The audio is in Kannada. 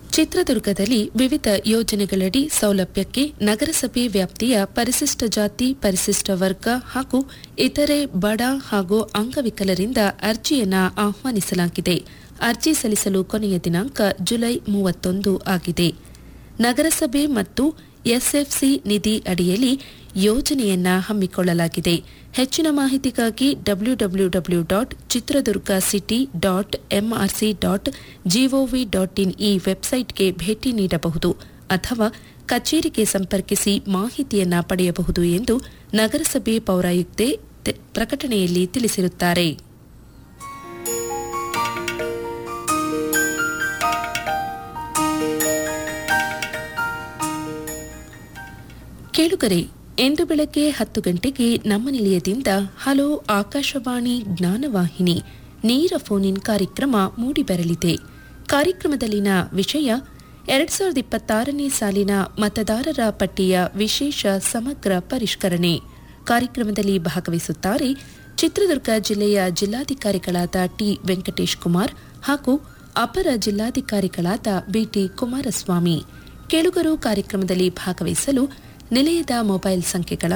ಚಿತ್ರದುರ್ಗದಲ್ಲಿ ವಿವಿಧ ಯೋಜನೆಗಳಡಿ ಸೌಲಭ್ಯಕ್ಕೆ ನಗರಸಭೆ ವ್ಯಾಪ್ತಿಯ ಪರಿಶಿಷ್ಟ ಜಾತಿ ಪರಿಶಿಷ್ಟ ವರ್ಗ ಹಾಗೂ ಇತರೆ ಬಡ ಹಾಗೂ ಅಂಗವಿಕಲರಿಂದ ಅರ್ಜಿಯನ್ನು ಆಹ್ವಾನಿಸಲಾಗಿದೆ. ಅರ್ಜಿ ಸಲ್ಲಿಸಲು ಕೊನೆಯ ದಿನಾಂಕ ಜುಲೈ 31 ಆಗಿದೆ. ನಗರಸಭೆ ಮತ್ತು ಎಸ್ಎಫ್ಸಿ ನಿಧಿ ಅಡಿಯಲ್ಲಿ ಯೋಜನೆಯನ್ನ ಹಮ್ಮಿಕೊಳ್ಳಲಾಗಿದೆ. ಹೆಚ್ಚಿನ ಮಾಹಿತಿಗಾಗಿ www.chitradurgacity.mrc.gov.in ಈ ವೆಬ್ಸೈಟ್ಗೆ ಭೇಟಿ ನೀಡಬಹುದು ಅಥವಾ ಕಚೇರಿಗೆ ಸಂಪರ್ಕಿಸಿ ಮಾಹಿತಿಯನ್ನ ಪಡೆಯಬಹುದು ಎಂದು ನಗರಸಭೆ ಪೌರಾಯುಕ್ತೆ ಪ್ರಕಟಣೆಯಲ್ಲಿ ತಿಳಿಸಿರುತ್ತಾರೆ. ಕೇಳುಗರೆ, ಇಂದು ಬೆಳಗ್ಗೆ 10 ಗಂಟೆಗೆ ನಮ್ಮ ನಿಲಯದಿಂದ ಹಲೋ ಆಕಾಶವಾಣಿ ಜ್ಞಾನವಾಹಿನಿ ನೇರ ಫೋನ್ ಇನ್ ಕಾರ್ಯಕ್ರಮ ಮೂಡಿಬರಲಿದೆ. ಕಾರ್ಯಕ್ರಮದಲ್ಲಿನ ವಿಷಯ 2026ನೇ ಸಾಲಿನ ಮತದಾರರ ಪಟ್ಟಿಯ ವಿಶೇಷ ಸಮಗ್ರ ಪರಿಷ್ಕರಣೆ. ಕಾರ್ಯಕ್ರಮದಲ್ಲಿ ಭಾಗವಹಿಸುತ್ತಾರೆ ಚಿತ್ರದುರ್ಗ ಜಿಲ್ಲೆಯ ಜಿಲ್ಲಾಧಿಕಾರಿಗಳಾದ ಟಿ. ವೆಂಕಟೇಶ್ ಕುಮಾರ್ ಹಾಗೂ ಅಪರ ಜಿಲ್ಲಾಧಿಕಾರಿಗಳಾದ ಬಿಟಿ ಕುಮಾರಸ್ವಾಮಿ. ಕೇಳುಗರು ಕಾರ್ಯಕ್ರಮದಲ್ಲಿ ಭಾಗವಹಿಸಲು ನಿಲಯದ ಮೊಬೈಲ್ ಸಂಖ್ಯೆಗಳ